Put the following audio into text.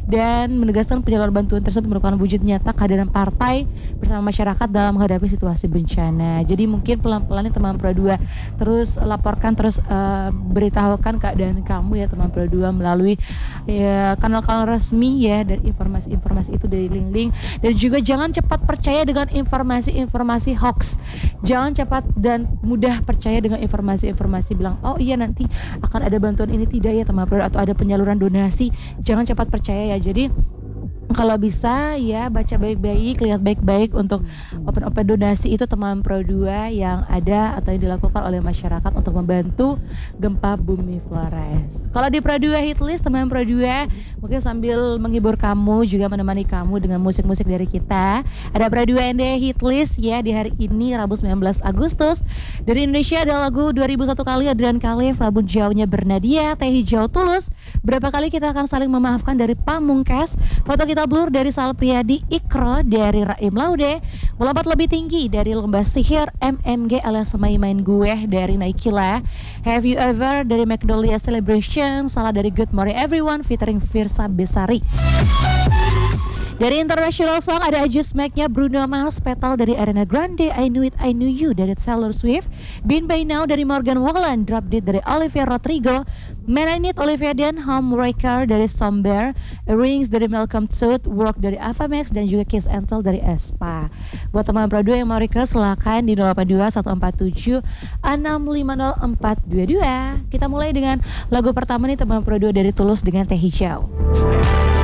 dan menegaskan penyaluran bantuan tersebut merupakan wujud nyata kehadiran partai bersama masyarakat dalam menghadapi situasi bencana. Jadi mungkin pelan-pelan teman Pro 2 terus laporkan, terus beritahukan keadaan kamu ya teman Pro 2 melalui ya, kanal-kanal resmi ya, dan informasi-informasi itu dari link-link. Dan juga jangan cepat percaya dengan informasi-informasi hoax. Jangan cepat dan mudah percaya dengan informasi-informasi bilang oh iya nanti akan ada bantuan ini, tidak ya teman Pro, atau ada penyaluran donasi. Jangan cepat percaya ya. Jadi kalau bisa ya baca baik-baik, lihat baik-baik untuk open donasi itu teman Pro 2 yang ada atau yang dilakukan oleh masyarakat untuk membantu gempa bumi Flores. Kalau di Pro 2 Hitlist teman Pro 2 mungkin sambil menghibur kamu juga menemani kamu dengan musik-musik dari kita. Ada Pro 2 ND Hitlist ya di hari ini Rabu 19 Agustus. Dari Indonesia ada lagu 2001 kali Adrian Khalif, Rabun Jauhnya Bernadia, Teh Hijau Tulus. Berapa kali kita akan saling memaafkan dari Pamungkas. Foto kita Blur dari Sal Priadi, Ikro dari Raim Laude, Melompat Lebih Tinggi dari Lembah Sihir, MMG alias Semai Main Gue dari Naikila, Have You Ever dari Magnolia Celebration, Salah dari Good Morning Everyone featuring Firsa Besari. Dari international song ada I Just Make-nya Bruno Mars, Petal dari Ariana Grande, I Knew It I Knew You dari Taylor Swift, Been By Now dari Morgan Wallen, Drop Dead dari Olivia Rodrigo, Man I Need Olivia Dean, Homewrecker dari Somber, Rings dari Malcolm Tooth, Work dari Avamax, dan juga Kiss and Tell dari Espa. Buat teman Pro 2 yang mau request silakan di 082 147 650 422. Kita mulai dengan lagu pertama nih teman Pro 2 dari Tulus dengan Teh Hijau.